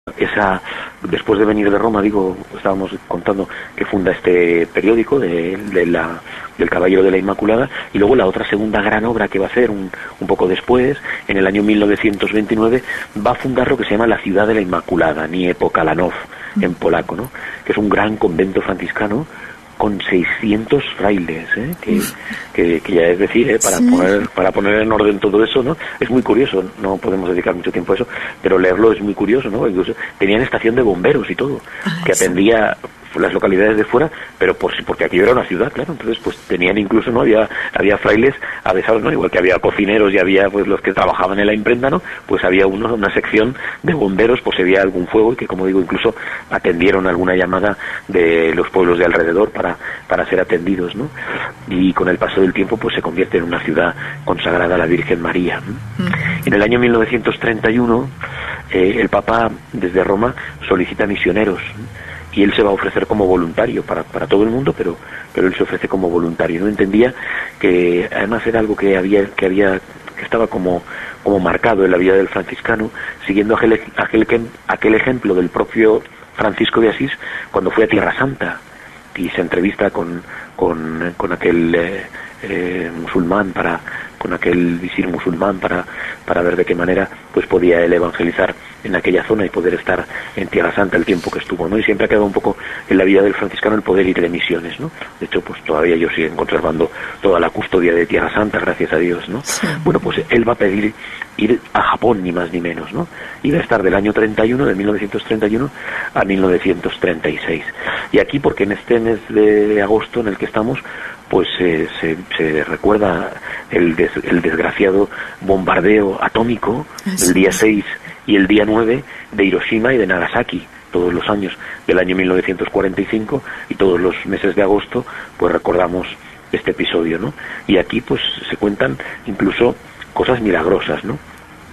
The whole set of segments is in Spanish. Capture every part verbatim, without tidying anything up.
esa, después de venir de Roma, digo, estábamos contando que funda este periódico de, de la, del Caballero de la Inmaculada, y luego la otra segunda gran obra que va a hacer un, un poco después, en el año mil novecientos veintinueve, va a fundar lo que se llama la Ciudad de la Inmaculada, Niepo Kalanów, en polaco, ¿no? Que es un gran convento franciscano con seiscientos frailes, ¿eh? que, que, que ya es decir, ¿eh? para, sí. poner, para poner en orden todo eso, ¿no? Es muy curioso, no podemos dedicar mucho tiempo a eso, pero leerlo es muy curioso, ¿no? Incluso tenían estación de bomberos y todo, ah, que atendía las localidades de fuera, pero por porque aquello era una ciudad, claro, entonces pues tenían incluso, ¿no? Había, había frailes avesados, ¿no? Igual que había cocineros y había pues los que trabajaban en la imprenta, ¿no? Pues había uno, una sección de bomberos, pues si había algún fuego, y que, como digo, incluso atendieron alguna llamada de los pueblos de alrededor para, para ser atendidos, ¿no? Y con el paso del tiempo pues se convierte en una ciudad consagrada a la Virgen María, ¿no? Mm. En el año mil novecientos treinta y uno eh, el Papa desde Roma solicita misioneros, ¿no? Y él se va a ofrecer como voluntario para, para todo el mundo, pero pero él se ofrece como voluntario. No entendía que además era algo que había que había que estaba como como marcado en la vida del franciscano, siguiendo aquel aquel aquel ejemplo del propio Francisco de Asís cuando fue a Tierra Santa y se entrevista con con, con aquel eh, eh, musulmán para con aquel visir musulmán para para ver de qué manera pues podía él evangelizar en aquella zona y poder estar en Tierra Santa el tiempo que estuvo, ¿no? Y siempre ha quedado un poco en la vida del franciscano el poder ir de misiones, ¿no? De hecho, pues todavía ellos siguen conservando toda la custodia de Tierra Santa, gracias a Dios, ¿no? Sí. Bueno, pues él va a pedir ir a Japón, ni más ni menos, ¿no? Y va a estar del año treinta y uno, de mil novecientos treinta y uno a mil novecientos treinta y seis. Y aquí, porque en este mes de agosto en el que estamos, pues eh, se, se recuerda el, des, el desgraciado bombardeo atómico del el día seis y el día nueve de Hiroshima y de Nagasaki, todos los años del año mil novecientos cuarenta y cinco, y todos los meses de agosto pues recordamos este episodio, ¿no? Y aquí pues se cuentan incluso cosas milagrosas, ¿no?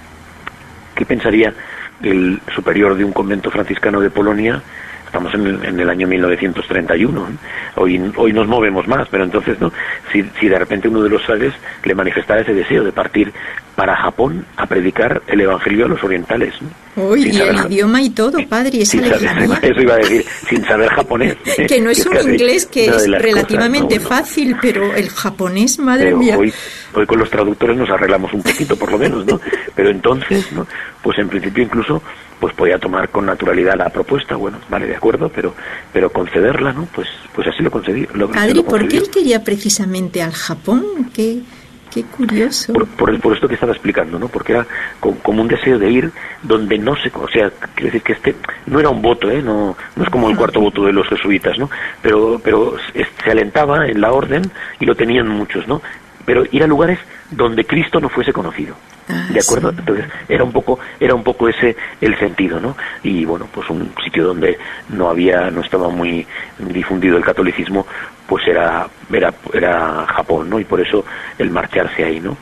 ¿Qué pensaría el superior de un convento franciscano de Polonia? Estamos en el, en el año mil novecientos treinta y uno, ¿eh? hoy hoy nos movemos más, pero entonces, ¿no? Si, si de repente uno de los frailes le manifestara ese deseo de partir para Japón a predicar el evangelio a los orientales, ¿no? Uy, y el idioma y todo, padre, esa lejanía. Eso iba a decir, sin saber japonés. ¿eh? Que no es un inglés que es relativamente cosas, no, no. fácil, pero el japonés, madre pero mía. Hoy, hoy con los traductores nos arreglamos un poquito, por lo menos, ¿no? Pero entonces, ¿no? Pues en principio incluso pues podía tomar con naturalidad la propuesta, bueno, vale, de acuerdo, pero pero concederla, ¿no? Pues pues así lo concedí. Lo, Padre, lo ¿por qué él quería precisamente al Japón? ¿Qué...? Qué curioso. Por, por, por esto que estaba explicando, ¿no? Porque era con, como un deseo de ir donde no se... O sea, quiero decir que este no era un voto, ¿eh? No, no es como el cuarto voto de los jesuitas, ¿no? Pero, pero se alentaba en la orden y lo tenían muchos, ¿no? Pero ir a lugares donde Cristo no fuese conocido. Ah, ¿de acuerdo? Sí. Entonces era un poco era un poco ese el sentido, ¿no? Y bueno, pues un sitio donde no había no estaba muy difundido el catolicismo, pues era era era Japón, ¿no? Y por eso el marcharse ahí, ¿no?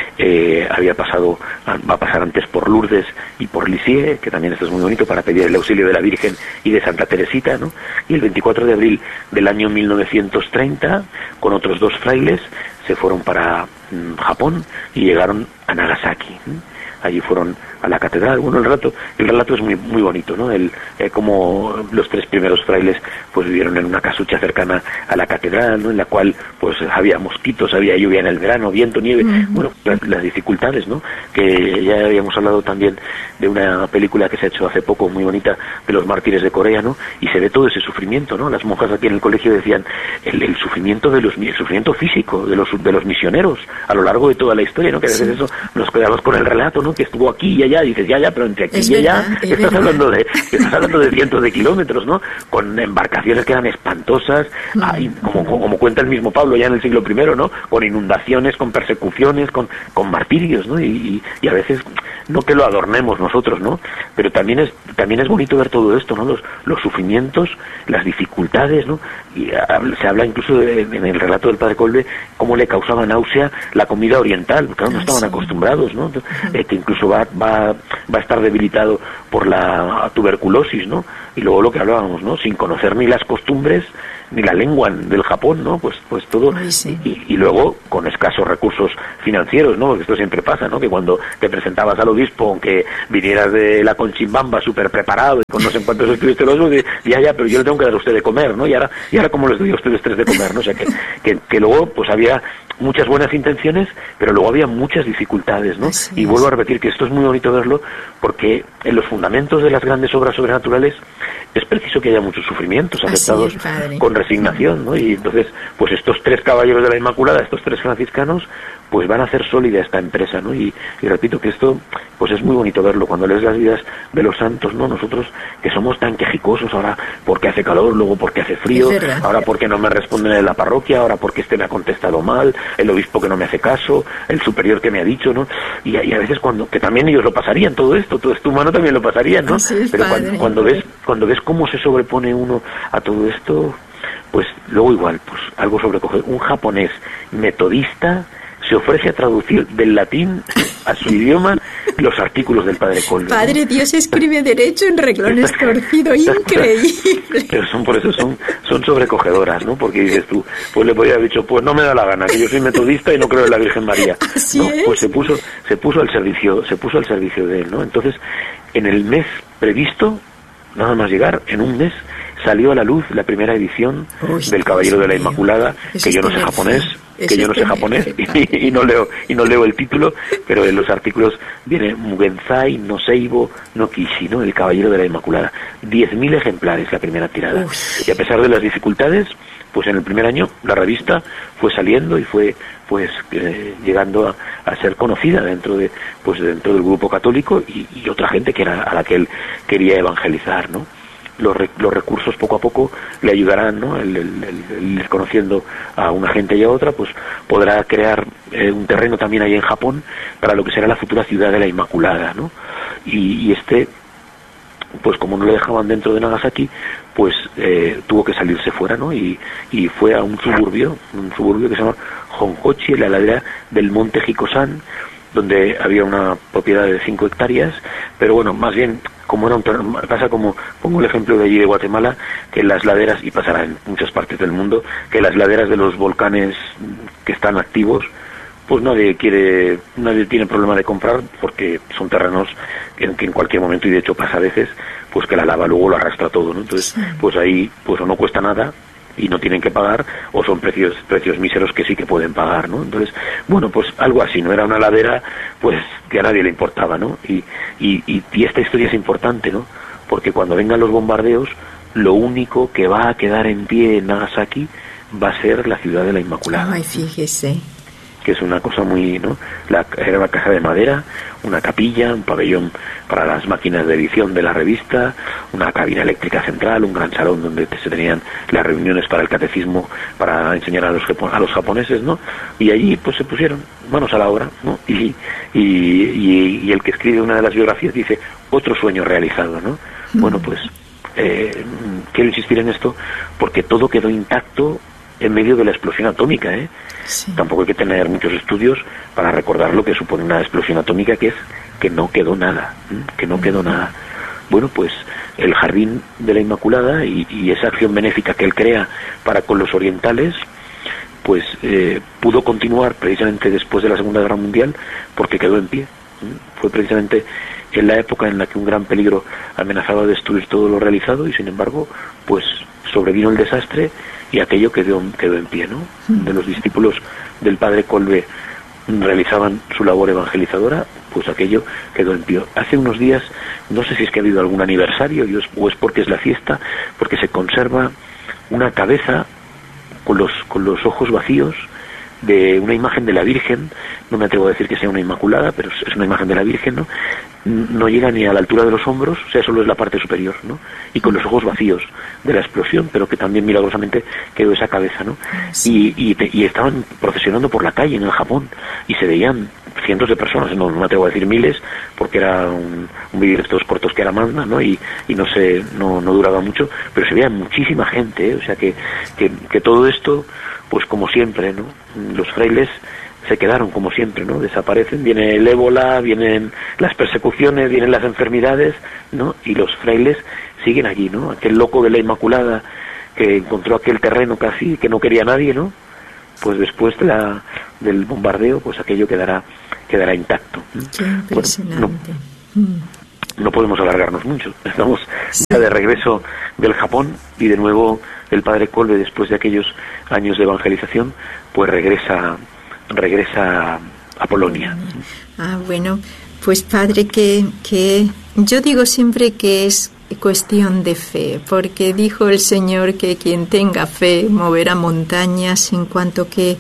Eh, había pasado va a pasar antes por Lourdes y por Lisieux, que también esto es muy bonito, para pedir el auxilio de la Virgen y de Santa Teresita, ¿no? Y el veinticuatro de abril del año mil novecientos treinta, con otros dos frailes, se fueron para mm, Japón y llegaron a Nagasaki. ¿eh? Allí fueron a la catedral. Bueno, el relato, el relato es muy muy bonito, ¿no? El, eh, como los tres primeros frailes pues vivieron en una casucha cercana a la catedral, ¿no? En la cual pues había mosquitos, había lluvia en el verano, viento, nieve, uh-huh. bueno, las, las dificultades, ¿no? Que ya habíamos hablado también de una película que se ha hecho hace poco muy bonita de los mártires de Corea, ¿no? Y se ve todo ese sufrimiento, ¿no? Las monjas aquí en el colegio decían el, el sufrimiento de los el sufrimiento físico de los de los misioneros a lo largo de toda la historia, ¿no? Que a veces sí. eso nos quedamos con el relato, ¿no? Que estuvo aquí y allá, y dices, ya, ya, pero entre aquí es y allá verdad, estás verdad. hablando de estás hablando de cientos de kilómetros, ¿no? Con embarcaciones que eran espantosas, mm. ay, como, como, como cuenta el mismo Pablo ya en el siglo primero, ¿no? Con inundaciones, con persecuciones, con, con martirios, ¿no? Y, y, y a veces, no que lo adornemos nosotros, ¿no? Pero también es también es bonito ver todo esto, ¿no? Los, los sufrimientos, las dificultades, ¿no? Y a, se habla incluso de, en el relato del padre Kolbe cómo le causaba náusea la comida oriental, porque claro, no estaban acostumbrados, ¿no? Uh-huh. Eh, que incluso va, va va, va a estar debilitado por la tuberculosis, ¿no? Y luego lo que hablábamos, ¿no? Sin conocer ni las costumbres ni la lengua del Japón, ¿no? Pues pues todo. Ay, sí. y, y luego con escasos recursos financieros, ¿no? Porque esto siempre pasa, ¿no? Que cuando te presentabas al obispo, aunque vinieras de la Conchimbamba súper preparado y con no sé cuántos estudios teológicos, ya, ya, pero yo le tengo que dar a usted de comer, ¿no? Y ahora, y ahora ¿cómo les doy a ustedes tres de comer, ¿no? O sea, que, que, que luego pues había muchas buenas intenciones, pero luego había muchas dificultades, ¿no? Así y es. vuelvo a repetir que esto es muy bonito verlo, porque en los fundamentos de las grandes obras sobrenaturales es preciso que haya muchos sufrimientos aceptados con resignación, ¿no? Y entonces, pues estos tres caballeros de la Inmaculada, estos tres franciscanos, pues van a hacer sólida esta empresa, ¿no? Y, y repito que esto, pues es muy bonito verlo, cuando lees las vidas de los santos, ¿no? Nosotros que somos tan quejicosos, ahora porque hace calor, luego porque hace frío, ahora porque no me responden en la parroquia, ahora porque este me ha contestado mal, el obispo que no me hace caso, el superior que me ha dicho, ¿no? Y, y a veces cuando, que también ellos lo pasarían todo esto, todo esto humano también lo pasarían, ¿no? Es, pero cuando, cuando ves, cuando ves cómo se sobrepone uno a todo esto, pues luego igual, pues algo sobrecoge. Un japonés metodista se ofrece a traducir del latín a su idioma los artículos del Padre Colbe. Padre, ¿no? Dios escribe derecho en reglones torcido, increíble. Pero son por eso, son, son sobrecogedoras, ¿no? Porque dices tú, pues le podría haber dicho, pues no me da la gana, que yo soy metodista y no creo en la Virgen María. Así ¿no? es. Pues se puso, se puso al servicio, se puso al servicio de él, ¿no? Entonces, en el mes previsto, nada más llegar, en un mes, salió a la luz la primera edición Uy, del Caballero de la Inmaculada, que yo no sé japonés, que yo no sé japonés y, y no leo y no leo el título, pero en los artículos viene Mugenzai no Seibo no Kishi, ¿no? El Caballero de la Inmaculada. diez mil ejemplares la primera tirada. Uy. Y a pesar de las dificultades, pues en el primer año la revista fue saliendo y fue pues eh, llegando a, a ser conocida dentro de pues dentro del grupo católico y, y otra gente que era a la que él quería evangelizar, ¿no? Los, re, los recursos poco a poco le ayudarán, ¿no? El, el, el, el ir conociendo a una gente y a otra, pues podrá crear eh, un terreno también ahí en Japón para lo que será la futura ciudad de la Inmaculada, ¿no? Y, y este, pues como no lo dejaban dentro de Nagasaki, pues eh, tuvo que salirse fuera, ¿no? Y, y fue a un suburbio, un suburbio que se llama Honkochi, en la ladera del monte Hikosan, donde había una propiedad de cinco hectáreas, pero bueno, más bien como era un terreno, pasa como, pongo el ejemplo de allí de Guatemala, que las laderas, y pasará en muchas partes del mundo, que las laderas de los volcanes que están activos, pues nadie quiere, nadie tiene problema de comprar, porque son terrenos en que en cualquier momento, y de hecho pasa a veces, pues que la lava luego lo arrastra todo, ¿no? Entonces, pues ahí, pues o no cuesta nada, y no tienen que pagar, o son precios precios míseros que sí que pueden pagar, ¿no? Entonces, bueno, pues algo así, no era una ladera, pues que a nadie le importaba, ¿no? Y, y, y, y esta historia es importante, ¿no? Porque cuando vengan los bombardeos, lo único que va a quedar en pie en Nagasaki va a ser la ciudad de la Inmaculada. Ay, fíjese. Que es una cosa muy, ¿no? La, era una casa de madera, una capilla, un pabellón para las máquinas de edición de la revista, una cabina eléctrica central, un gran salón donde se tenían las reuniones para el catecismo, para enseñar a los a los japoneses, ¿no? Y allí pues se pusieron manos a la obra, ¿no? Y, y, y, y el que escribe una de las biografías dice, otro sueño realizado, ¿no? Mm. Bueno, pues eh, quiero insistir en esto porque todo quedó intacto en medio de la explosión atómica, ¿eh? Sí. Tampoco hay que tener muchos estudios para recordar lo que supone una explosión atómica, que es que no quedó nada, ¿eh? que no quedó nada. Bueno, pues el Jardín de la Inmaculada y, y esa acción benéfica que él crea para con los orientales, pues eh, pudo continuar precisamente después de la Segunda Guerra Mundial porque quedó en pie. ¿eh? Fue precisamente en la época en la que un gran peligro amenazaba destruir todo lo realizado y sin embargo, pues sobrevino el desastre y aquello quedó, quedó en pie, ¿no? De los discípulos del Padre Colbe realizaban su labor evangelizadora, pues aquello quedó en pie. Hace unos días, no sé si es que ha habido algún aniversario o es porque es la fiesta, porque se conserva una cabeza con los, con los ojos vacíos de una imagen de la Virgen, no me atrevo a decir que sea una Inmaculada, pero es una imagen de la Virgen, ¿no? No llega ni a la altura de los hombros, o sea, solo es la parte superior, ¿no? Y con los ojos vacíos de la explosión, pero que también milagrosamente quedó esa cabeza, ¿no? Sí. Y, y, y estaban procesionando por la calle en el Japón, y se veían cientos de personas, no, no me atrevo a decir miles, porque era un, un vídeo de estos cortos que era manda, ¿no? Y, y no sé, no, no duraba mucho, pero se veía muchísima gente, ¿eh? O sea, que, que, que todo esto, pues como siempre, ¿no? Los frailes se quedaron como siempre, ¿no? Desaparecen, viene el ébola, vienen las persecuciones, vienen las enfermedades, ¿no? Y los frailes siguen allí, ¿no? Aquel loco de la Inmaculada que encontró aquel terreno casi que no quería nadie, ¿no? Pues después de la, del bombardeo, pues aquello quedará quedará intacto. Qué impresionante. Bueno, no, no podemos alargarnos mucho. Estamos ya de regreso del Japón y de nuevo el padre Kolbe, después de aquellos años de evangelización, pues regresa regresa a Polonia. Ah, bueno, pues padre, que, que yo digo siempre que es cuestión de fe, porque dijo el Señor que quien tenga fe moverá montañas, en cuanto que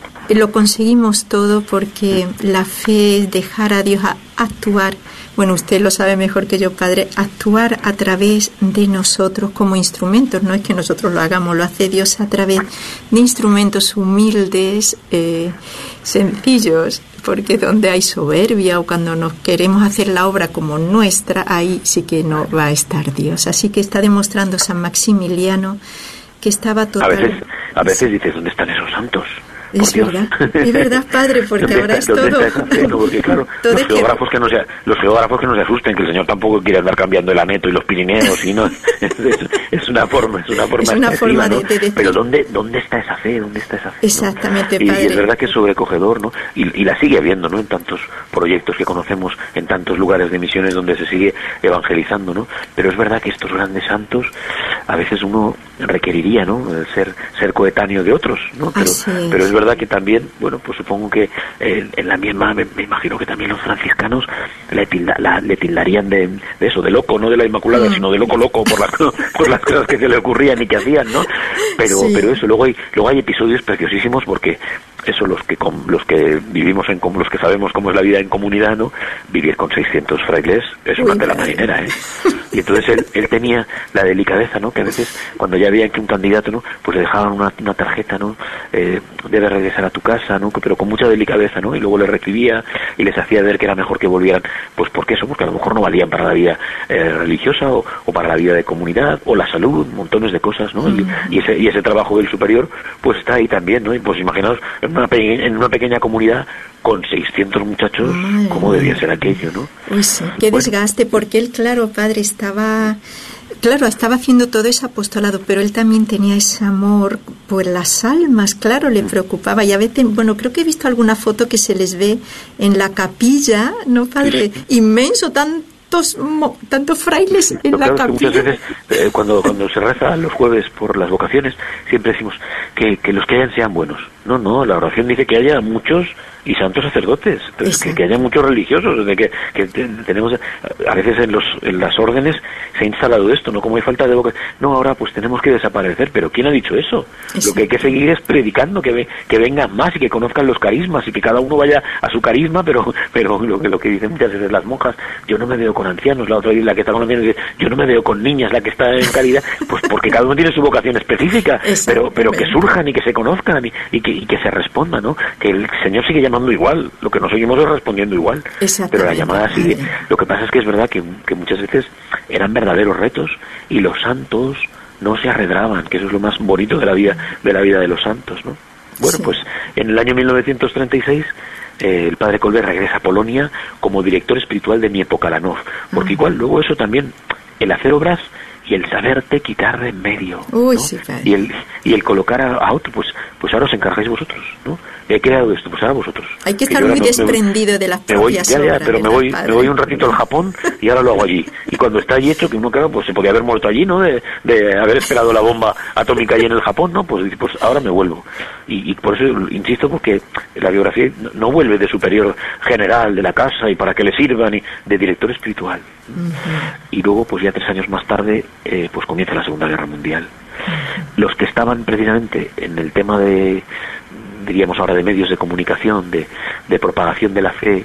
lo conseguimos todo porque la fe es dejar a Dios a actuar. Bueno, usted lo sabe mejor que yo, padre, actuar a través de nosotros como instrumentos. No es que nosotros lo hagamos, lo hace Dios a través de instrumentos humildes, eh, sencillos, porque donde hay soberbia o cuando nos queremos hacer la obra como nuestra, ahí sí que no va a estar Dios. Así que está demostrando San Maximiliano que estaba total... A veces, a veces dices, ¿dónde están esos santos? Es verdad, es verdad, padre, porque ahora es todo. No, porque claro, todo los geógrafos que... que no se, los geógrafos que no se asusten, que el Señor tampoco quiere andar cambiando el Aneto y los Pirineos, y no, es, es una forma, es una forma, es una forma de, ¿no? de decir. Pero dónde, dónde está esa fe, dónde está esa fe. Exactamente, ¿no? padre. Y, y es verdad que es sobrecogedor, ¿no? Y, y la sigue habiendo, ¿no? En tantos proyectos que conocemos, en tantos lugares de misiones donde se sigue evangelizando, ¿no? Pero es verdad que estos grandes santos, a veces uno requeriría, ¿no? Ser, ser coetáneo de otros, ¿no? Pero, es. pero es verdad que también, bueno, pues supongo que eh, en la misma, me, me imagino que también los franciscanos le, tilda, la, le tildarían de, de eso, de loco, no de la Inmaculada, mm. sino de loco loco por las, por las cosas que se le ocurrían y que hacían, ¿no? Pero, sí. pero eso, luego hay, luego hay episodios preciosísimos porque eso, los que com, los que vivimos en los que sabemos cómo es la vida en comunidad, ¿no? Vivir con seiscientos frailes es una tela marinera, ¿eh? Y entonces él, él tenía la delicadeza, ¿no? Que a veces cuando ya veían que un candidato, ¿no? Pues le dejaban una, una tarjeta, ¿no? Eh, debe regresar a tu casa, ¿no? Pero con mucha delicadeza, ¿no? Y luego le recibía y les hacía ver que era mejor que volvieran, pues porque eso, porque a lo mejor no valían para la vida eh, religiosa o, o para la vida de comunidad o la salud, montones de cosas, ¿no? Mm. Y, y ese y ese trabajo del superior, pues está ahí también, ¿no? Y pues imaginaos en una, pe en una pequeña comunidad con seiscientos muchachos, Madre ¿cómo debía ser aquello, no? Uy, sí, qué bueno. Desgaste, porque él, claro, padre, estaba... Claro, estaba haciendo todo ese apostolado, pero él también tenía ese amor por las almas, claro, le preocupaba. Y a veces, bueno, creo que he visto alguna foto que se les ve en la capilla, ¿no, padre? Inmenso, tantos, tantos frailes en la capilla. Muchas veces, eh, cuando, cuando se reza los jueves por las vocaciones, siempre decimos que, que los que hayan sean buenos. No, no, la oración dice que haya muchos y santos sacerdotes, que, que haya muchos religiosos, de que, que tenemos a veces en los en las órdenes se ha instalado esto, no como hay falta de boca, no, ahora pues tenemos que desaparecer, pero ¿quién ha dicho eso? Exacto. Lo que hay que seguir es predicando, que ve, que vengan más y que conozcan los carismas y que cada uno vaya a su carisma, pero pero lo que lo que dicen muchas veces las monjas, yo no me veo con ancianos, la otra la que está con ancianos dice, yo no me veo con niñas, la que está en caridad, pues porque cada uno tiene su vocación específica, pero pero que surjan y que se conozcan y, y que y que se responda, ¿no? Que el Señor sigue llamando igual, lo que no seguimos es respondiendo igual, pero la llamada sigue. Lo que pasa es que es verdad que, que muchas veces eran verdaderos retos y los santos no se arredraban, que eso es lo más bonito de la vida de la vida de los santos, ¿no? Bueno, sí. Pues en el año mil novecientos treinta y seis eh, el padre Kolbe regresa a Polonia como director espiritual de Niepokalanów, porque uh-huh. igual luego eso también, el hacer obras y el saberte quitar de en medio, Uy, ¿no? sí, y el y el colocar a, a otro, pues pues ahora os encargáis vosotros, ¿no? He creado esto, pues ahora vosotros. Hay que estar que muy no, desprendido me, de las me voy, propias ya, ya, obras, pero me voy, padre? me voy un ratito al Japón y ahora lo hago allí. Y cuando está allí hecho, que uno, claro, pues se podía haber muerto allí, ¿no? De, de haber esperado la bomba atómica allí en el Japón, ¿no? Pues, pues ahora me vuelvo. Y, y por eso insisto, porque la biografía no, no vuelve de superior general de la casa y para que le sirvan, y de director espiritual. Uh-huh. Y luego, pues ya tres años más tarde, eh, pues comienza la Segunda Guerra Mundial. Uh-huh. Los que estaban precisamente en el tema de, diríamos ahora, de medios de comunicación, de, de propagación de la fe,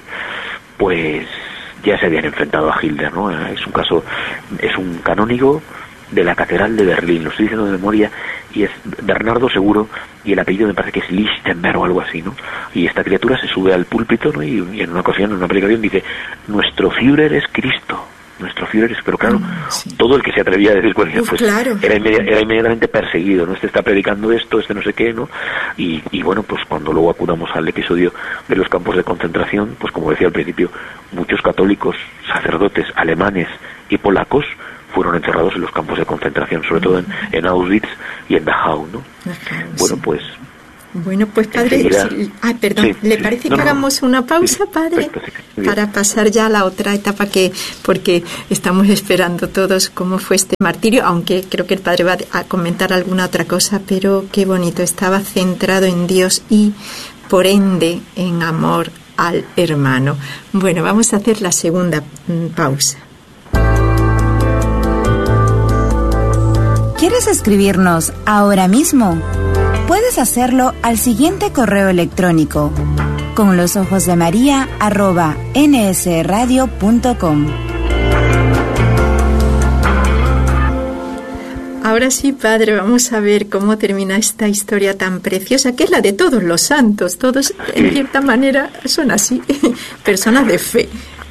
pues ya se habían enfrentado a Hitler, ¿no? Es un caso, es un canónigo de la Catedral de Berlín, lo estoy diciendo de memoria, y es Bernardo Seguro, y el apellido me parece que es Lichtenberg o algo así, ¿no? Y esta criatura se sube al púlpito, ¿no? Y, y en una ocasión, en una predicación, dice, nuestro Führer es Cristo, nuestro Führer, pero claro, sí. todo el que se atrevía a decir cualquier Uf, pues claro. era, inmedi- era inmediatamente perseguido, ¿no? Este está predicando esto, este no sé qué, ¿no? Y, y bueno, pues cuando luego acudamos al episodio de los campos de concentración, pues como decía al principio, muchos católicos, sacerdotes alemanes y polacos fueron encerrados en los campos de concentración, sobre todo en, en Auschwitz y en Dachau, ¿no? Ajá, bueno, sí. pues Bueno, pues padre, enseguida... sí, ah, perdón, Sí, ¿le sí, parece no, que no, hagamos una pausa, sí, padre? perfecto, sí, muy bien. Para pasar ya a la otra etapa, que porque estamos esperando todos cómo fue este martirio, aunque creo que el padre va a comentar alguna otra cosa, pero qué bonito, estaba centrado en Dios y por ende en amor al hermano. Bueno, vamos a hacer la segunda mm, pausa. ¿Quieres escribirnos ahora mismo? Puedes hacerlo al siguiente correo electrónico: con los ojos de María arroba nsradio punto com. Ahora sí, padre, vamos a ver cómo termina esta historia tan preciosa, que es la de todos los santos. Todos, en cierta manera, son así, personas de fe.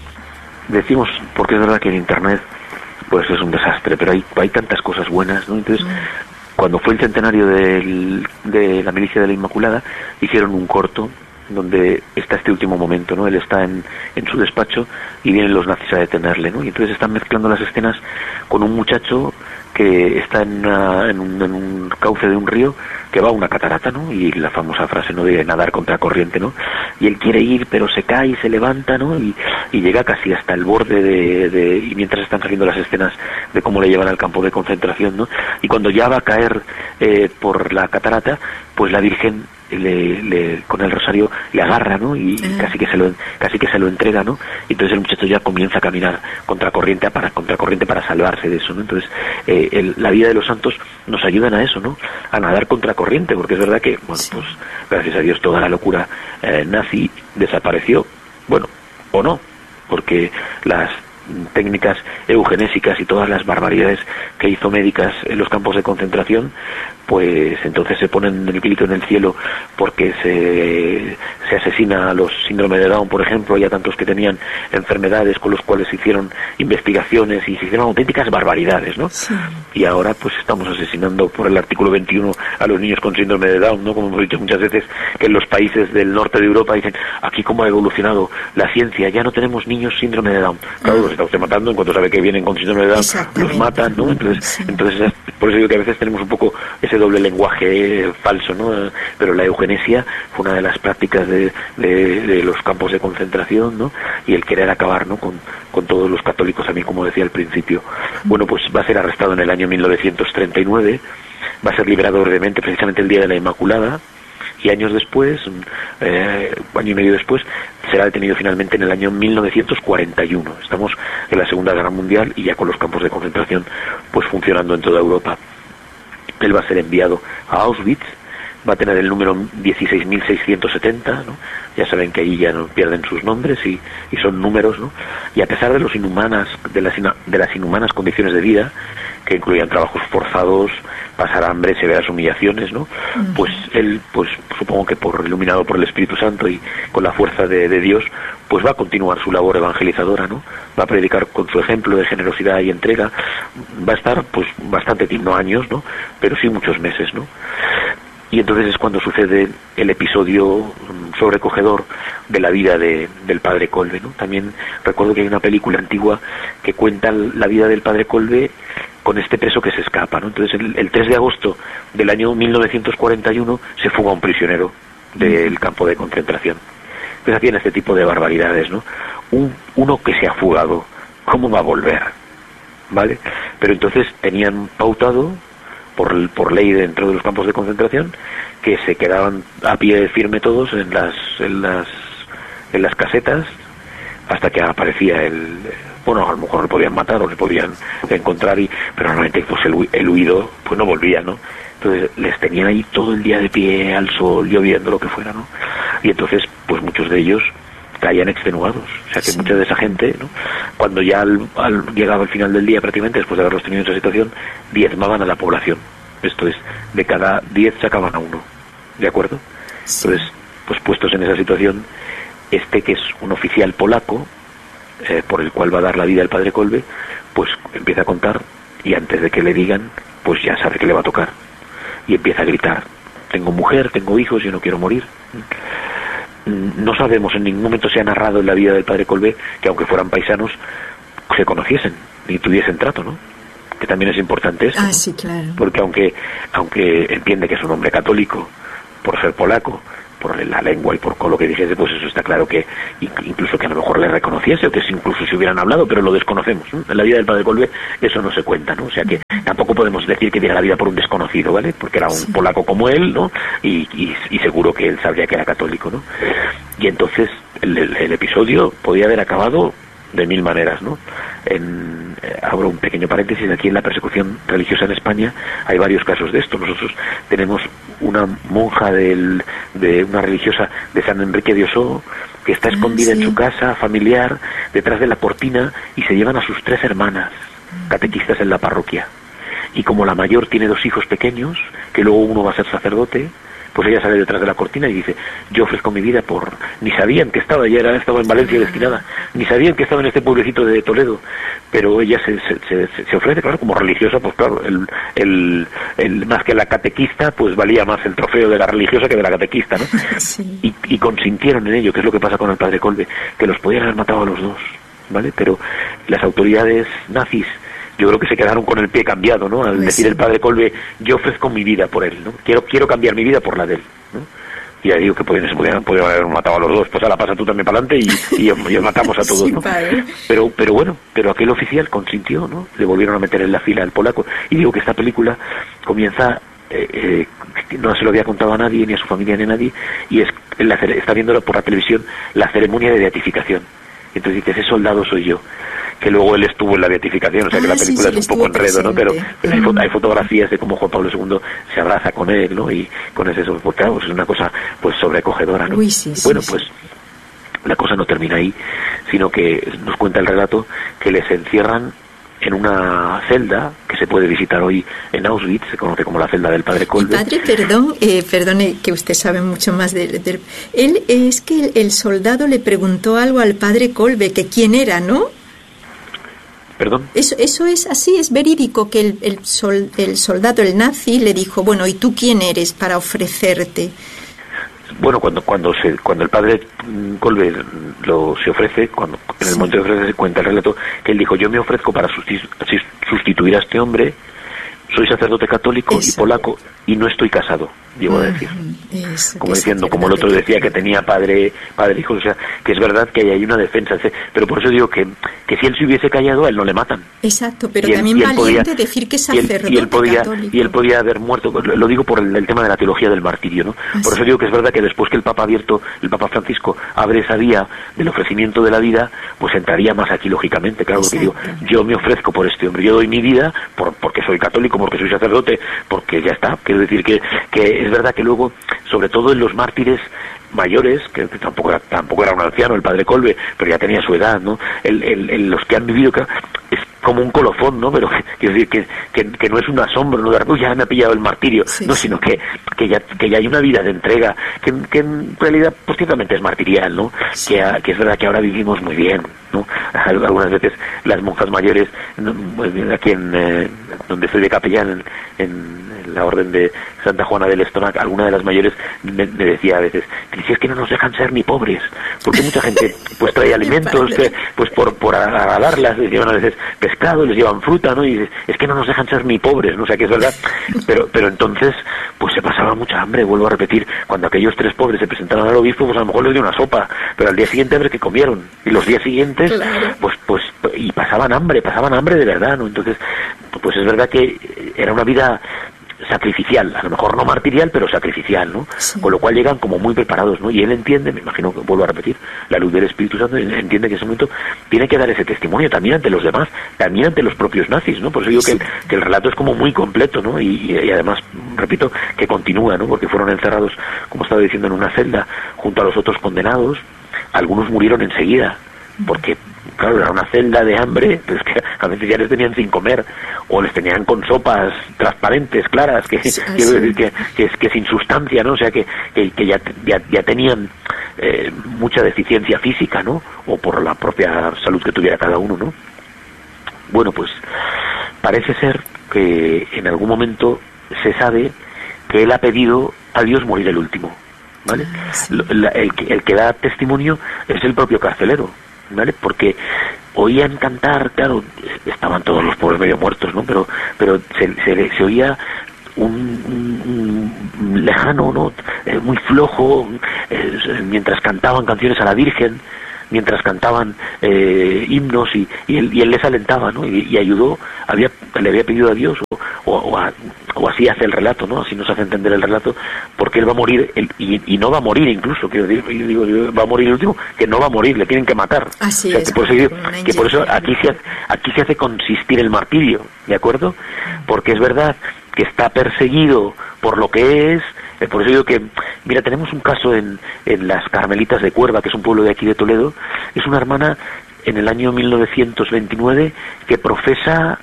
Decimos, porque es verdad que en Internet pues es un desastre, pero hay, hay tantas cosas buenas, ¿no? Entonces, cuando fue el centenario del, de la milicia de la Inmaculada, hicieron un corto donde está este último momento, ¿no? Él está en, en su despacho y vienen los nazis a detenerle, ¿no? Y entonces están mezclando las escenas con un muchacho que está en, una, en, un, en un cauce de un río que va a una catarata, ¿no? Y la famosa frase, ¿no?, de nadar contra corriente, ¿no? Y él quiere ir, pero se cae y se levanta, ¿no? Y, y llega casi hasta el borde de, de... Y mientras están saliendo las escenas de cómo le llevan al campo de concentración, ¿no? Y cuando ya va a caer eh, por la catarata, pues la Virgen le, le con el rosario le agarra, ¿no? Y Uh-huh. casi que se lo casi que se lo entrega, ¿no? Y entonces el muchacho ya comienza a caminar contracorriente para contracorriente para salvarse de eso, ¿no? Entonces eh, el, la vida de los santos nos ayudan a eso, ¿no? A nadar contracorriente, porque es verdad que, bueno, Sí. pues gracias a Dios toda la locura eh, nazi desapareció, bueno, o no, porque las técnicas eugenésicas y todas las barbaridades que hizo médicas en los campos de concentración, pues entonces se ponen el grito en el cielo porque se, se asesina a los síndrome de Down, por ejemplo, y a tantos que tenían enfermedades con los cuales se hicieron investigaciones y se hicieron auténticas barbaridades, ¿no? Sí. Y ahora pues estamos asesinando por el artículo veintiuno a los niños con síndrome de Down, ¿no? Como hemos dicho muchas veces, que en los países del norte de Europa dicen, aquí cómo ha evolucionado la ciencia, ya no tenemos niños síndrome de Down. Claro, los está usted matando, en cuanto sabe que vienen con síndrome de Down, los matan, ¿no? Entonces, Sí. entonces por eso digo que a veces tenemos un poco ese doble lenguaje eh, falso, ¿no? Pero la eugenesia fue una de las prácticas de, de, de los campos de concentración, ¿no? Y el querer acabar, ¿no?, con, con todos los católicos, a mí, como decía al principio. Bueno, pues va a ser arrestado en el año mil novecientos treinta y nueve, va a ser liberado brevemente precisamente el día de la Inmaculada, y años después, eh, año y medio después, será detenido finalmente en el año mil novecientos cuarenta y uno. Estamos en la Segunda Guerra Mundial y ya con los campos de concentración pues funcionando en toda Europa. Él va a ser enviado a Auschwitz, va a tener el número dieciséis mil seiscientos setenta, ¿no? Ya saben que ahí ya no pierden sus nombres y, y son números, ¿no? Y a pesar de los inhumanas, de las, ina, de las inhumanas condiciones de vida, que incluían trabajos forzados, pasar hambre, severas humillaciones, ¿no? Uh-huh. Pues él, pues supongo que por iluminado por el Espíritu Santo y con la fuerza de, de Dios, pues va a continuar su labor evangelizadora, ¿no? Va a predicar con su ejemplo de generosidad y entrega. Va a estar, pues, bastante tiempo, no años, ¿no? Pero sí muchos meses, ¿no? Y entonces es cuando sucede el episodio sobrecogedor de la vida de, del padre Kolbe, ¿no? También recuerdo que hay una película antigua que cuenta la vida del padre Kolbe con este preso que se escapa, ¿no? Entonces el, el tres de agosto del año mil novecientos cuarenta y uno se fuga un prisionero del campo de concentración. Entonces hacían este tipo de barbaridades, ¿no? Un, uno que se ha fugado, ¿cómo va a volver? ¿Vale? Pero entonces tenían pautado por, por ley dentro de los campos de concentración que se quedaban a pie firme todos en las en las en las casetas hasta que aparecía el, bueno, a lo mejor le podían matar o le podían encontrar, y pero normalmente pues el, el huido pues no volvía, ¿no? Entonces les tenían ahí todo el día de pie al sol, lloviendo, lo que fuera, ¿no? Y entonces pues muchos de ellos caían extenuados, o sea que sí. Mucha de esa gente, ¿no?, cuando ya al, al, llegaba el final del día, prácticamente después de haberlos tenido en esa situación, diezmaban a la población. Esto es, de cada diez sacaban a uno, ¿de acuerdo? Sí. Entonces, pues puestos en esa situación, este que es un oficial polaco, eh, por el cual va a dar la vida el padre Kolbe, pues empieza a contar, y antes de que le digan, pues ya sabe que le va a tocar, y empieza a gritar: tengo mujer, tengo hijos, yo no quiero morir. No sabemos, en ningún momento se ha narrado en la vida del padre Kolbe que aunque fueran paisanos se conociesen ni tuviesen trato, ¿no? Que también es importante eso, ah, ¿no? sí, claro. Porque aunque aunque entiende que es un hombre católico por ser polaco, por la lengua y por lo que dijese, pues eso está claro, que incluso que a lo mejor le reconociese, o que incluso si hubieran hablado, pero lo desconocemos, ¿no? En la vida del padre Kolbe eso no se cuenta, ¿no? O sea que tampoco podemos decir que diera la vida por un desconocido, ¿vale? Porque era un sí. polaco como él, ¿no? Y, y, y seguro que él sabría que era católico, ¿no? Y entonces el, el, el episodio podía haber acabado de mil maneras, ¿no? En, eh, abro un pequeño paréntesis: aquí en la persecución religiosa en España hay varios casos de esto. Nosotros tenemos una monja del, de una religiosa de San Enrique de Ossó que está escondida ah, sí. en su casa familiar detrás de la cortina, y se llevan a sus tres hermanas catequistas en la parroquia, y como la mayor tiene dos hijos pequeños que luego uno va a ser sacerdote, pues ella sale detrás de la cortina y dice: yo ofrezco mi vida por... Ni sabían que estaba, ella era, estaba en Valencia destinada, ni sabían que estaba en este pueblecito de Toledo, pero ella se, se, se, se ofrece, claro, como religiosa, pues claro, el, el, el, más que la catequista, pues valía más el trofeo de la religiosa que de la catequista, ¿no? Sí. Y, y consintieron en ello, que es lo que pasa con el padre Kolbe, que los podían haber matado a los dos, ¿vale? Pero las autoridades nazis, yo creo que se quedaron con el pie cambiado, ¿no? Al decir el padre Kolbe: yo ofrezco mi vida por él, ¿no? Quiero quiero cambiar mi vida por la de él, ¿no? Y ya digo que podían, se podían, podían haber matado a los dos, pues ahora pasa tú también para adelante y, y, y matamos a todos, ¿no? Sí, pero pero bueno, pero aquel oficial consintió, ¿no? Le volvieron a meter en la fila al polaco. Y digo que esta película comienza, eh, eh, no se lo había contado a nadie, ni a su familia, ni a nadie, y es la, está viendo por la televisión la ceremonia de beatificación. Entonces dice: ese soldado soy yo. Que luego él estuvo en la beatificación, o sea que ah, la película sí, sí, es un poco enredo, ¿no? Pero, pero hay, fo- hay fotografías de cómo Juan Pablo segundo se abraza con él, ¿no? Y con ese, pues claro, pues es una cosa pues sobrecogedora, ¿no? Uy, sí, sí, bueno, sí. pues la cosa no termina ahí, sino que nos cuenta el relato que les encierran en una celda que se puede visitar hoy en Auschwitz, se conoce como la celda del padre Kolbe. Padre, perdón, eh, perdone que usted sabe mucho más de, de él. Es que el, el soldado le preguntó algo al padre Kolbe, que quién era, ¿no? ¿Perdón? Eso, eso es así, es verídico, que el, el, sol, el soldado, el nazi, le dijo: bueno, ¿y tú quién eres para ofrecerte? Bueno, cuando cuando se cuando el padre Kolbe lo se ofrece, cuando en el sí. momento de ofrecerse, cuenta el relato que él dijo: yo me ofrezco para sustituir a este hombre, soy sacerdote católico Eso. y polaco, y no estoy casado, llegó a decir. Eso, como diciendo, como el otro decía que tenía padre, padre, hijos, o sea, que es verdad que hay una defensa, pero por eso digo que, que si él se hubiese callado, a él no le matan. Exacto, pero él, también valiente podía, decir que es sacerdote y él, y él podía, católico. Y él podía haber muerto, lo digo por el, el tema de la teología del martirio, ¿no? Así. Por eso digo que es verdad que después que el Papa abierto, el Papa Francisco abre esa vía del ofrecimiento de la vida, pues entraría más aquí lógicamente, claro, que digo, yo me ofrezco por este hombre, yo doy mi vida por, porque soy católico, porque soy sacerdote, porque ya está. Quiero decir que, que es verdad que luego, sobre todo en los mártires mayores, que tampoco era, tampoco era un anciano el padre Kolbe, pero ya tenía su edad, ¿no? El, el, el, los que han vivido, que es como un colofón, ¿no? Pero quiero decir que, que, que no es un asombro, no de repente ya me ha pillado el martirio, sí, no, sí. sino que, que ya que ya hay una vida de entrega, que, que en realidad pues ciertamente es martirial, ¿no? Sí. Que, a, que es verdad que ahora vivimos muy bien, ¿no? Algunas veces las monjas mayores, aquí en eh, donde estoy de capellán, en, en la orden de Santa Juana del Estonac, alguna de las mayores me, me decía a veces: si es que no nos dejan ser ni pobres, porque mucha gente pues trae alimentos que, pues por por agradarlas, les llevan a veces pescado, les llevan fruta, ¿no? Y dices, es que no nos dejan ser ni pobres, ¿no? O sea, que es verdad, pero pero entonces pues se pasaba mucha hambre, vuelvo a repetir, cuando aquellos tres pobres se presentaron al obispo, pues a lo mejor les dio una sopa, pero al día siguiente a ver qué comieron, y los días siguientes claro. pues pues y pasaban hambre, pasaban hambre de verdad, ¿no? Entonces pues es verdad que era una vida sacrificial, a lo mejor no martirial, pero sacrificial, ¿no? Sí. Con lo cual llegan como muy preparados, ¿no? Y él entiende, me imagino que vuelvo a repetir, la luz del Espíritu Santo, entiende que en ese momento tiene que dar ese testimonio también ante los demás, también ante los propios nazis, ¿no? Por eso digo sí. que, el, que el relato es como muy completo, ¿no? Y, y, y además, repito, que continúa, ¿no? Porque fueron encerrados, como estaba diciendo, en una celda junto a los otros condenados. Algunos murieron enseguida, porque claro, era una celda de hambre, pues que a veces ya les tenían sin comer, o les tenían con sopas transparentes, claras, que sí, quiero sí. decir que, que, es, que sin sustancia, ¿no? O sea, que, que, que ya, ya, ya tenían eh, mucha deficiencia física, ¿no? O por la propia salud que tuviera cada uno, ¿no? Bueno, pues parece ser que en algún momento se sabe que él ha pedido a Dios morir el último, ¿vale? Sí. La, el, el que da testimonio es el propio carcelero, ¿vale? Porque oían cantar, claro, estaban todos los pobres medio muertos, ¿no? Pero pero se, se, se oía un, un, un lejano, ¿no? Eh, muy flojo, eh, mientras cantaban canciones a la Virgen, mientras cantaban eh, himnos y, y, él, y él les alentaba, ¿no? Y, y ayudó, había, le había pedido a Dios, o, o, o, a, o así hace el relato, ¿no? Así nos hace entender el relato, porque él va a morir, él, y, y no va a morir incluso, quiero decir, yo digo, va a morir el último, que no va a morir, le tienen que matar. Así o sea, es, que por eso, que por eso aquí, se, aquí se hace consistir el martirio, ¿de acuerdo? Porque es verdad que está perseguido por lo que es. Eh, por eso digo que, mira, tenemos un caso en, en las Carmelitas de Cuerva, que es un pueblo de aquí de Toledo. Es una hermana en el año mil novecientos veintinueve que profesa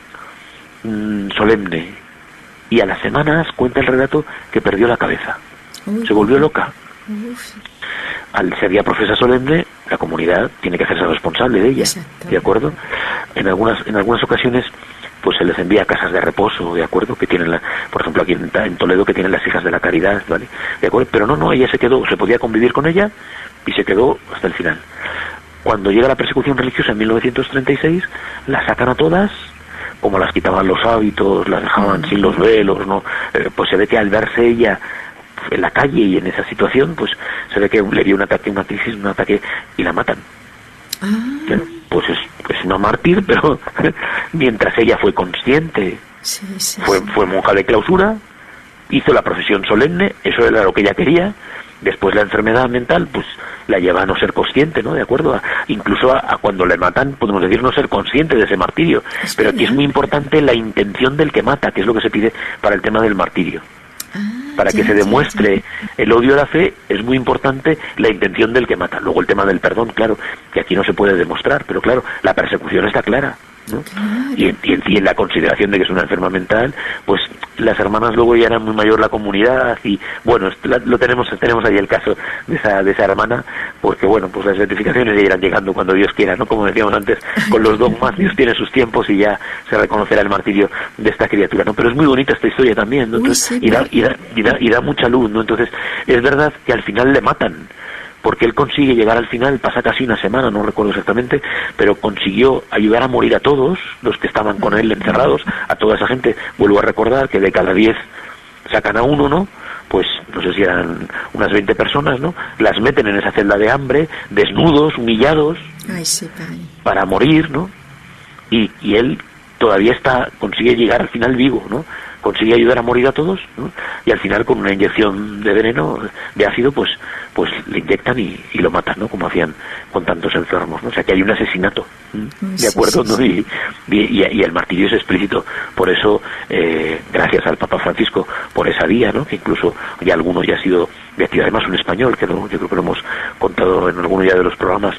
mmm, solemne, y a las semanas cuenta el relato que perdió la cabeza. Uy, se volvió loca. Uf. Al ser ya profesa solemne, la comunidad tiene que hacerse responsable de ella, ¿de acuerdo? En algunas en algunas ocasiones pues se les envía a casas de reposo, ¿de acuerdo? Que tienen, la, por ejemplo, aquí en, en Toledo, que tienen las hijas de la caridad, ¿vale? ¿De acuerdo? Pero no, no, ella se quedó, se podía convivir con ella y se quedó hasta el final. Cuando llega la persecución religiosa en mil novecientos treinta y seis, las sacan a todas, como las quitaban los hábitos, las dejaban sin los velos, ¿no? Eh, pues se ve que al verse ella en la calle y en esa situación, pues se ve que le dio un ataque, una crisis, un ataque, y la matan. Ah. Claro, pues es, es una mártir, pero mientras ella fue consciente, sí, sí, fue, sí. fue monja de clausura, hizo la procesión solemne, eso era lo que ella quería. Después la enfermedad mental pues la lleva a no ser consciente, ¿no? De acuerdo, a, incluso a, a cuando le matan podemos decir no ser consciente de ese martirio. Es pero aquí es muy importante la intención del que mata, que es lo que se pide para el tema del martirio. Ah, para que ya, se demuestre ya, ya. el odio a la fe, es muy importante la intención del que mata. Luego el tema del perdón, claro, que aquí no se puede demostrar, pero claro, la persecución está clara, ¿no? Claro. Y, y, y en la consideración de que es una enferma mental, pues las hermanas luego ya eran muy mayor la comunidad, y bueno, lo tenemos tenemos ahí el caso de esa de esa hermana, porque bueno, pues las certificaciones ya irán llegando cuando Dios quiera, ¿no? Como decíamos antes, con los dogmas Dios tiene sus tiempos y ya se reconocerá el martirio de esta criatura, ¿no? Pero es muy bonita esta historia también, ¿no? Entonces, Uy, sí, y, da, y, da, y, da, y da mucha luz, ¿no? Entonces, es verdad que al final le matan, porque él consigue llegar al final, pasa casi una semana, no recuerdo exactamente, pero consiguió ayudar a morir a todos los que estaban con él encerrados, a toda esa gente. Vuelvo a recordar que de cada diez sacan a uno, ¿no? Pues no sé si eran unas veinte personas, ¿no? Las meten en esa celda de hambre, desnudos, humillados, Ay, sí, para morir, ¿no? Y, y él todavía está, consigue llegar al final vivo, ¿no? Consigue ayudar a morir a todos, ¿no? Y al final con una inyección de veneno, de ácido, pues pues le inyectan y, y lo matan, ¿no? Como hacían con tantos enfermos, ¿no? O sea que hay un asesinato, ¿no? ¿De acuerdo? Sí, sí, ¿no? Y, y, y el martirio es explícito. Por eso, eh, gracias al Papa Francisco por esa vía, ¿no? Que incluso ya alguno ya ha sido beatificado, además un español, que no, yo creo que lo hemos contado en alguno ya de los programas,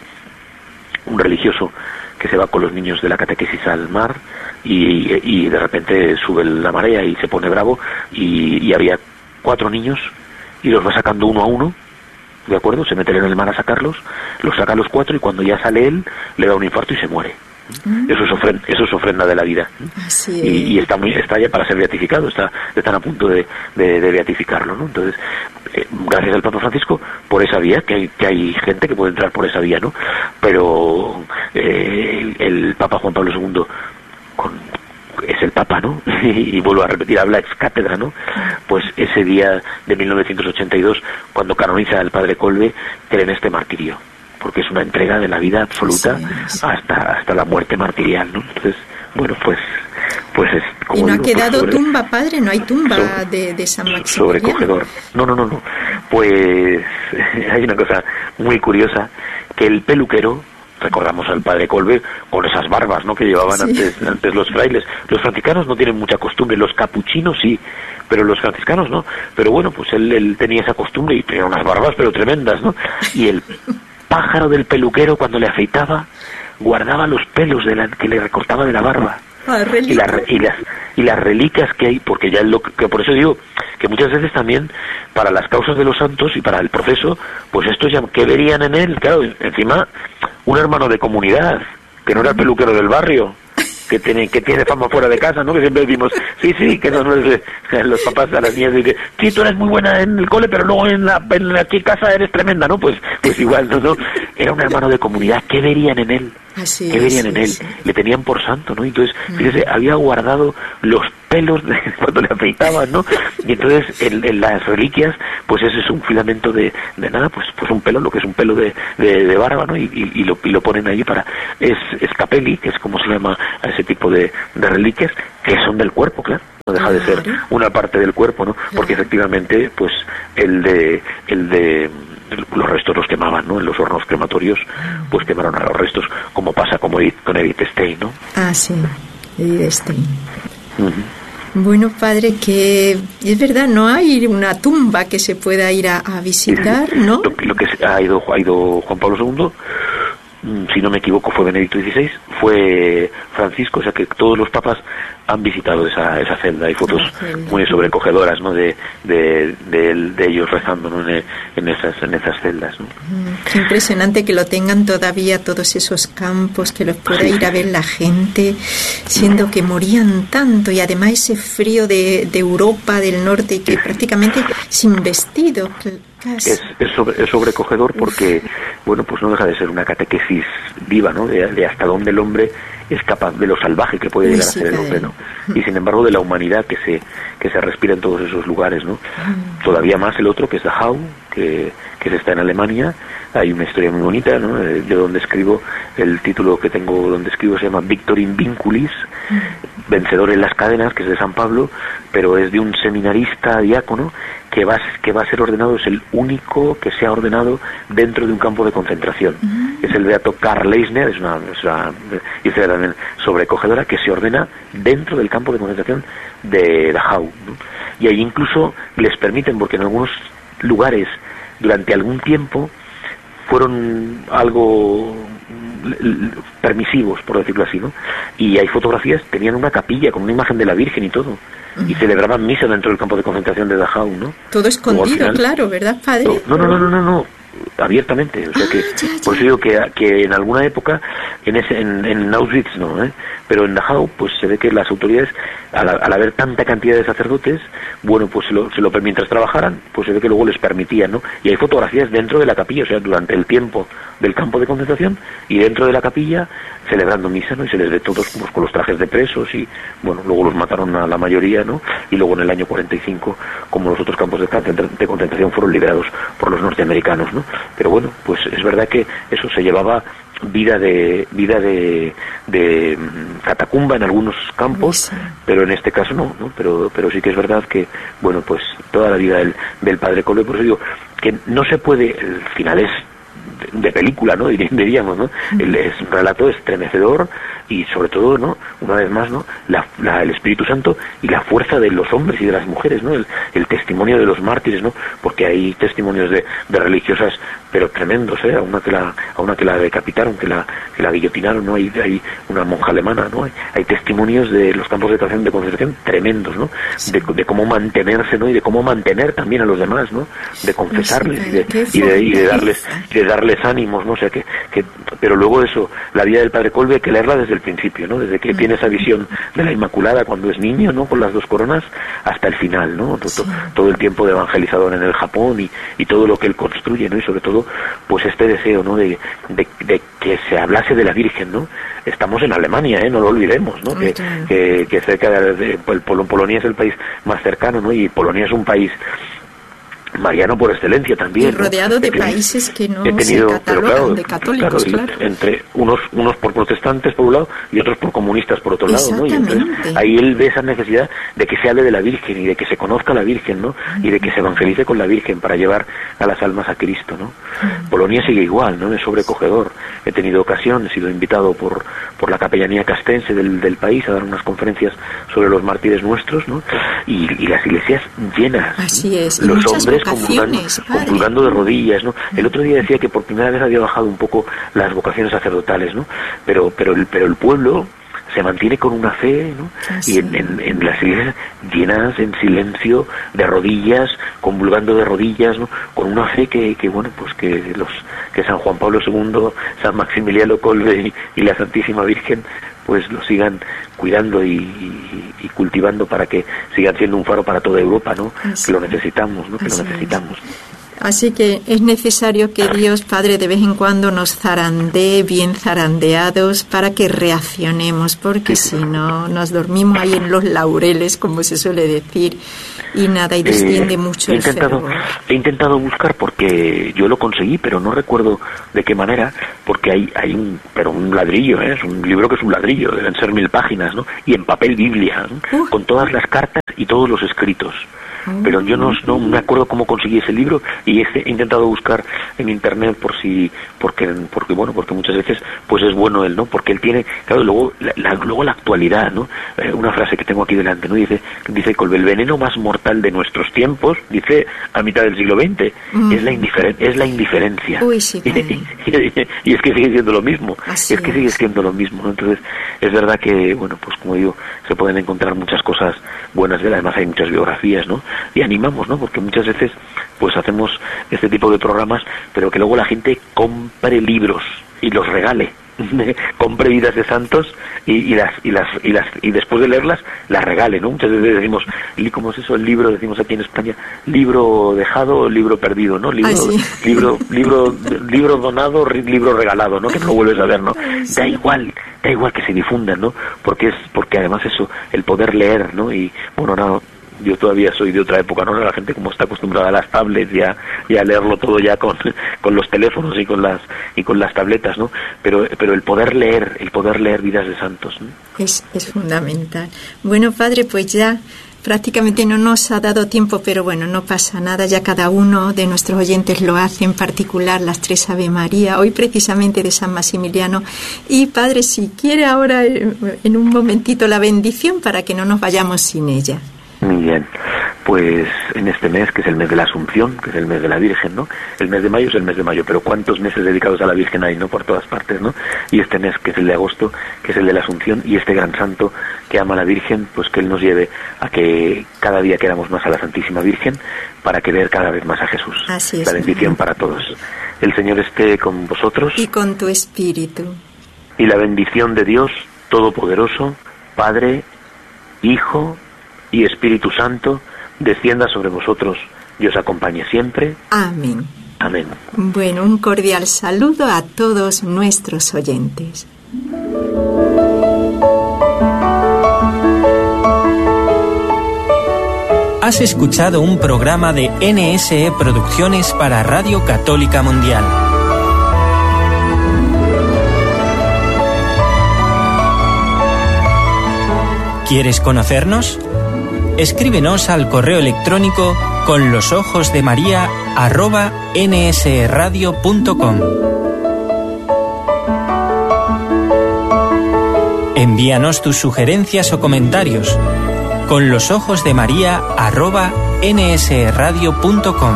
un religioso que se va con los niños de la catequesis al mar y, y de repente sube la marea y se pone bravo y, y había cuatro niños y los va sacando uno a uno, ¿de acuerdo? Se meten en el mar a sacarlos, los saca a los cuatro y cuando ya sale él le da un infarto y se muere. ¿Mm? Eso es ofrenda, eso es ofrenda de la vida. Así es. Y, y está muy, está ya para ser beatificado, está, están a punto de, de, de beatificarlo, ¿no? Entonces, eh, gracias al Papa Francisco por esa vía, que hay, que hay gente que puede entrar por esa vía, ¿no? Pero eh, el, el Papa Juan Pablo segundo con, es el Papa, ¿no? Y vuelvo a repetir, habla ex cátedra, ¿no? Pues ese día de mil novecientos ochenta y dos, cuando canoniza al Padre Kolbe, cree en este martirio, porque es una entrega de la vida absoluta sí, sí. hasta hasta la muerte martirial, ¿no? Entonces, bueno, pues pues es como y no digo, ha quedado pues sobre, tumba, padre, no hay tumba sobre, de, de San Maximiliano. Sobrecogedor. No, no, no, no. Pues hay una cosa muy curiosa, que el peluquero, recordamos al Padre Kolbe con esas barbas, ¿no? Que llevaban sí. antes antes los frailes. Los franciscanos no tienen mucha costumbre, los capuchinos sí, pero los franciscanos no. Pero bueno, pues él, él tenía esa costumbre y tenía unas barbas pero tremendas, ¿no? Y el pájaro del peluquero, cuando le afeitaba, guardaba los pelos de la, que le recortaba de la barba. Ah, y, la, y, las, y las reliquias que hay, porque ya es lo que, por eso digo que muchas veces también para las causas de los santos y para el proceso, pues estos ya, ¿qué verían en él? Claro, encima un hermano de comunidad, que no era el peluquero del barrio, que tiene que tiene fama fuera de casa, ¿no? Que siempre decimos, sí, sí, que no, no, los papás a las niñas dicen, sí, tú eres muy buena en el cole, pero luego en la, en la casa eres tremenda, ¿no? Pues pues igual, ¿no? no Era un hermano de comunidad, ¿qué verían en él? Así ¿Qué verían es, en él? sí. Le tenían por santo, ¿no? Entonces, fíjese, había guardado los pelos de cuando le afeitaban, ¿no? Y entonces en, en las reliquias, pues ese es un filamento de, de nada, pues pues un pelo, lo que es un pelo de, de, de barba, ¿no? Y, y, y, lo, y lo ponen allí para... Es escapeli, que es como se llama a ese tipo de, de reliquias, que son del cuerpo, claro. No deja de ser una parte del cuerpo, ¿no? Porque efectivamente, pues el de... el de los restos los quemaban, ¿no? En los hornos crematorios, pues quemaron a los restos, como pasa como con Edith Stein, ¿no? Ah, sí, Edith Stein. Uh-huh. Bueno, padre, que es verdad, no hay una tumba que se pueda ir a, a visitar, sí, sí. ¿no? Lo, lo que ha ido, ha ido Juan Pablo segundo, si no me equivoco fue Benedicto dieciséis, fue Francisco, o sea que todos los papas han visitado esa esa celda. Hay fotos muy sobrecogedoras, ¿no? De de, de, de ellos rezando, ¿no? En, en esas en esas celdas, ¿no? Qué impresionante que lo tengan todavía todos esos campos, que los pueda sí, ir a ver la gente, siendo que morían tanto, y además ese frío de, de Europa del norte, que prácticamente sin vestido. Es, es, sobre, es sobrecogedor porque, Uf. bueno, pues no deja de ser una catequesis viva, ¿no? De, de hasta dónde el hombre es capaz, de lo salvaje que puede llegar sí, a ser el hombre, ¿no? Y sin embargo de la humanidad que se que se respira en todos esos lugares, ¿no? Mm. Todavía más el otro, que es Dachau, que, que está en Alemania. Hay una historia muy bonita, ¿no? De, de donde escribo, el título que tengo donde escribo se llama Victor in Vinculis, mm. vencedor en las cadenas, que es de San Pablo, pero es de un seminarista diácono que va, que va a ser ordenado, es el único que se ha ordenado dentro de un campo de concentración. Uh-huh. Es el beato Karl Leisner, es una, es una historia también sobrecogedora, que se ordena dentro del campo de concentración de Dachau, ¿no? Y ahí incluso les permiten, porque en algunos lugares durante algún tiempo fueron algo permisivos, por decirlo así, ¿no? Y hay fotografías, tenían una capilla con una imagen de la Virgen y todo, y celebraban misa dentro del campo de concentración de Dachau, ¿no? Todo escondido, final, claro, ¿verdad, padre? No, no, no, no, no, no, abiertamente, o sea que, ah, ya, ya. Por eso digo que, que en alguna época, en ese, en, en Auschwitz no, ¿eh? Pero en Dachau, pues se ve que las autoridades, al, al haber tanta cantidad de sacerdotes, bueno, pues se lo, se lo mientras trabajaran, pues se ve que luego les permitían, ¿no? Y hay fotografías dentro de la capilla, o sea, durante el tiempo del campo de concentración, y dentro de la capilla, celebrando misa, ¿no? Y se les ve todos pues, con los trajes de presos, y bueno, luego los mataron a la mayoría, ¿no? Y luego en el año cuarenta y cinco, como los otros campos de, de concentración fueron liberados por los norteamericanos, ¿no? Pero bueno, pues es verdad que eso se llevaba vida de vida de, de catacumba en algunos campos, sí. Pero en este caso no, ¿no? Pero pero sí que es verdad que, bueno, pues toda la vida del, del padre Kolbe, por eso digo que no se puede, el final es de película, ¿no? Diríamos, ¿no? El, es un relato estremecedor y sobre todo, ¿no? Una vez más, ¿no? La, la, el Espíritu Santo y la fuerza de los hombres y de las mujeres, ¿no? El, el testimonio de los mártires, ¿no? Porque hay testimonios de, de religiosas, pero tremendos, ¿eh? A una que la, a una que la decapitaron, que la, que la guillotinaron, ¿no? Hay, hay una monja alemana, ¿no? Hay, hay testimonios de los campos de concentración, de concentración tremendos, ¿no? De, de cómo mantenerse, ¿no? Y de cómo mantener también a los demás, ¿no? De confesarles y de, y de, y de darles, y de darles ánimos, ¿no? O sea que, que, pero luego eso, la vida del padre Kolbe hay que leerla desde el principio, ¿no? Desde que tiene esa visión de la Inmaculada cuando es niño, ¿no? Con las dos coronas hasta el final, ¿no? Todo, todo el tiempo de evangelizador en el Japón y, y todo lo que él construye, ¿no? Y sobre todo, pues este deseo, ¿no? De, de, de que se hablase de la Virgen, ¿no? Estamos en Alemania, ¿eh? No lo olvidemos, ¿no? Que, que, que cerca de, de, de Pol- Polonia es el país más cercano, ¿no? Y Polonia es un país mariano por excelencia también, y rodeado, ¿no? De tenido, países que no tenido, se catalogan claro, de católicos, claro, claro. Entre unos unos por protestantes por un lado y otros por comunistas por otro lado, ¿no? Y entonces ahí él ve esa necesidad de que se hable de la Virgen y de que se conozca a la Virgen, ¿no? Y de que se evangelice con la Virgen para llevar a las almas a Cristo, ¿no? Uh-huh. Polonia sigue igual, ¿no? Es sobrecogedor. He tenido ocasión, he sido invitado por por la capellanía castense del, del país a dar unas conferencias sobre los mártires nuestros, ¿no? Y, y las iglesias llenas. Así es. Y los hombres Comulgando, comulgando de rodillas, ¿no? El otro día decía que por primera vez había bajado un poco las vocaciones sacerdotales, ¿no? Pero pero el pero el pueblo se mantiene con una fe, ¿no? Sí. Y en, en, en las iglesias llenas en silencio, de rodillas, convulgando de rodillas, ¿no? Con una fe que, que bueno, pues que los que San Juan Pablo segundo, San Maximiliano Kolbe y, y la Santísima Virgen pues lo sigan cuidando y, y, y cultivando para que sigan siendo un faro para toda Europa, ¿no? Así. Que lo necesitamos, ¿no? Que Así lo necesitamos. Así que es necesario que Dios Padre de vez en cuando nos zarandee bien zarandeados para que reaccionemos, porque si no nos dormimos ahí en los laureles, como se suele decir, y nada, y desciende eh, mucho he el intentado, fervor. He intentado buscar porque yo lo conseguí, pero no recuerdo de qué manera, porque hay hay un pero un ladrillo, ¿eh? Es un libro que es un ladrillo, deben ser mil páginas, ¿no? Y en papel Biblia, ¿no? Uh. Con todas las cartas y todos los escritos. Pero yo no, no me acuerdo cómo conseguí ese libro y este, he intentado buscar en internet por si porque porque bueno porque muchas veces pues es bueno él, ¿no? Porque él tiene, claro, luego la, la luego la actualidad, ¿no? Eh, una frase que tengo aquí delante, ¿no? Dice dice Kolbe, el veneno más mortal de nuestros tiempos, dice a mitad del siglo veinte, mm. es la indiferen es la indiferencia. Uy, sí, y, y, y, y es que sigue siendo lo mismo. Así es que es. sigue siendo lo mismo, ¿no? Entonces es verdad que bueno pues como digo se pueden encontrar muchas cosas buenas de él, además hay muchas biografías, ¿no? Y animamos, ¿no? Porque muchas veces pues hacemos este tipo de programas, pero que luego la gente compre libros y los regale, compre vidas de santos y, y las y las y las y después de leerlas las regale, ¿no? Muchas veces decimos, ¿cómo es eso? El libro, decimos aquí en España, libro dejado o libro perdido, ¿no? Libro, Ay, sí. libro, libro, libro donado, libro regalado, ¿no? Que no lo vuelves a ver, ¿no? Ay, sí. Da igual, da igual que se difundan, ¿no? Porque es porque además eso, el poder leer, ¿no? Y bueno, no, yo todavía soy de otra época, ¿no? La gente como está acostumbrada a las tablets y a, y a leerlo todo ya con, con los teléfonos y con las y con las tabletas, ¿no? Pero pero el poder leer, el poder leer vidas de santos, ¿no? Es, es fundamental. Bueno, Padre, pues ya prácticamente no nos ha dado tiempo, pero bueno, no pasa nada, ya cada uno de nuestros oyentes lo hace, en particular las tres Ave María, hoy precisamente de San Maximiliano. Y Padre, si quiere ahora en un momentito la bendición para que no nos vayamos sin ella. Muy bien, pues en este mes, que es el mes de la Asunción, que es el mes de la Virgen, ¿no? El mes de mayo es el mes de mayo, pero ¿cuántos meses dedicados a la Virgen hay, no? Por todas partes, ¿no? Y este mes, que es el de agosto, que es el de la Asunción, y este gran santo que ama a la Virgen, pues que Él nos lleve a que cada día queramos más a la Santísima Virgen, para querer cada vez más a Jesús. Así es. La bendición para todos. El Señor esté con vosotros. Y con tu espíritu. Y la bendición de Dios Todopoderoso, Padre, Hijo y Espíritu Santo, descienda sobre vosotros y os acompañe siempre. Amén. Amén. Bueno, un cordial saludo a todos nuestros oyentes. Has escuchado un programa de N S E Producciones para Radio Católica Mundial. ¿Quieres conocernos? Escríbenos al correo electrónico con los ojos de María arroba nsradio punto com. Envíanos tus sugerencias o comentarios con los ojos de María arroba nsradio punto com.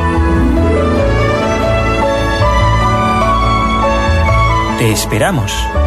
Te esperamos.